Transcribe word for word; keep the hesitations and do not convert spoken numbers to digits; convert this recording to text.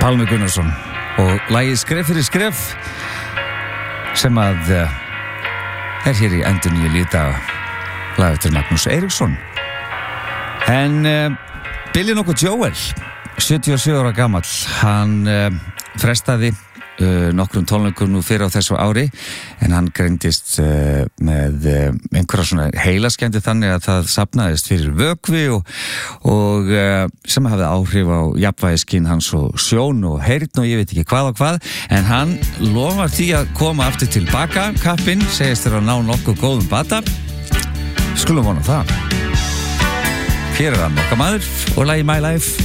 Pálmi Gunnarsson og lagið Skref fyrir skref sem að uh, er hér í endurnýju lífdaga, lag eftir Magnús Eiríksson. En uh, Billy nokkuð Joel, sjötíu og sjö ára gamall, hann uh, frestaði uh, nokkrum tónleikum nú fyrir á þessu ári, en hann greindist uh, með uh, einhverja svona heilaskemmdi þannig að það safnaðist fyrir vökvi og, og uh, sem hafði áhrif á jafnvægiskyn hans og sjón og heyrn og ég veit ekki hvað og hvað, en hann lofar því að koma aftur tilbaka. Kappinn segist þér að ná nokkuð góðum bata, skulum vona það. Hér er hann okkar maður og lagið My Life.